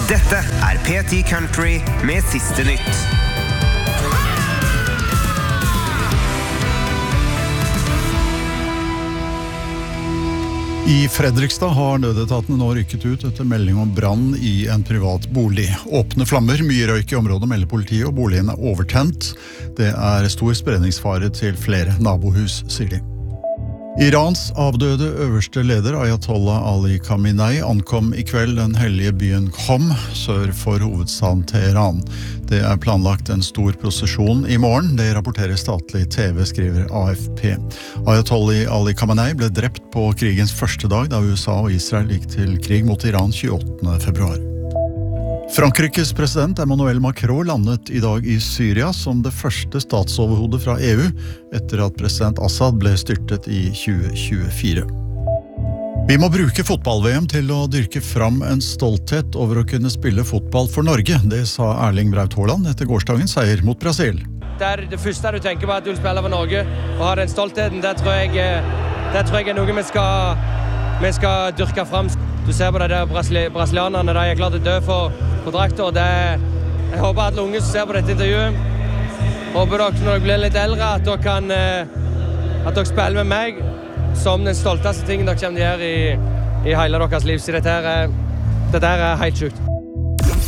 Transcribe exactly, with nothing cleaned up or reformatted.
Dette er P ti Country med siste nytt. I Fredrikstad har nødetatene nå rykket ut etter melding om brann i en privat bolig. Åpne flammer, mye røyk i området melder politiet, og boligen er overtent. Det er stor spredningsfare til flere nabohus, sier de. Irans avdøde øverste leder Ayatollah Ali Khamenei ankom i kveld den hellige byen Qom, sør for hovedstaden Teheran. Det er planlagt en stor prosesjon i morgen, det rapporterer statlig T V, skriver A F P. Ayatollah Ali Khamenei ble drept på krigens første dag da U S A og Israel gikk til krig mot Iran tjueåttende februar. Frankrikes president Emmanuel Macron landet i dag i Syria som det første statsoverhodet fra E U etter at president Assad ble styrtet i tjue tjuefire. Vi må bruke fotball-V M til å dyrke fram en stolthet over å kunne spille fotball for Norge, det sa Erling Braut Haaland etter gårsdagens seier mot Brasil. Det er det første du tenker på at du vil spille for Norge, og ha den stoltheten, det tror jeg, det tror jeg er noe vi skal, vi skal dyrke fram. Du ser på det der brasili- brasilianerne, de er klart til å dø for, for drakter, og det, jeg håper at alle unge som ser på dette intervjuet, håper dere når dere blir litt eldre, at dere kan, at dere spiller med meg som den stolteste tingen dere kommer til å gjøre i, i hele deres liv. Så dette her er, dette her er helt sjukt.